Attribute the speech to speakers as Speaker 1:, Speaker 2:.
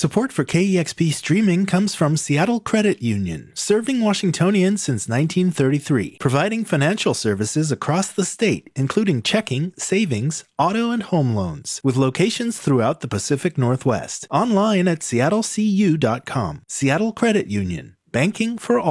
Speaker 1: Support for KEXP streaming comes from Seattle Credit Union, serving Washingtonians since 1933, providing financial services across the state, including checking, savings, auto, and home loans, with locations throughout the Pacific Northwest. Online at seattlecu.com. Seattle Credit Union, banking for all.